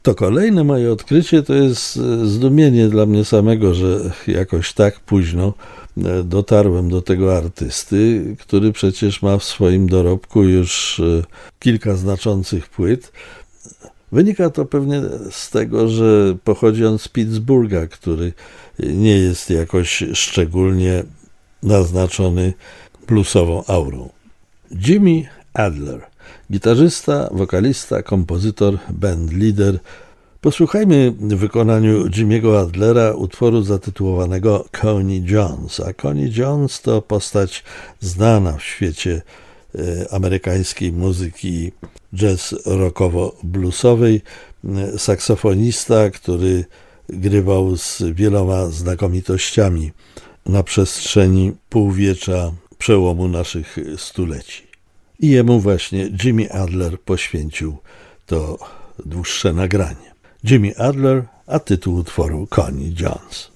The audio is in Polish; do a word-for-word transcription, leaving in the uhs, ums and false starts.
To kolejne moje odkrycie to jest zdumienie dla mnie samego, że jakoś tak późno dotarłem do tego artysty, który przecież ma w swoim dorobku już kilka znaczących płyt. Wynika to pewnie z tego, że pochodzi on z Pittsburgha, który nie jest jakoś szczególnie naznaczony bluesową aurą. Jimmy Adler, gitarzysta, wokalista, kompozytor, bandleader. Posłuchajmy w wykonaniu Jimmy'ego Adlera utworu zatytułowanego Connie Jones. A Connie Jones to postać znana w świecie amerykańskiej muzyki jazz rockowo-bluesowej, saksofonista, który grywał z wieloma znakomitościami na przestrzeni półwiecza przełomu naszych stuleci. I jemu właśnie Jimmy Adler poświęcił to dłuższe nagranie. Jimmy Adler, a tytuł utworu Connie Jones.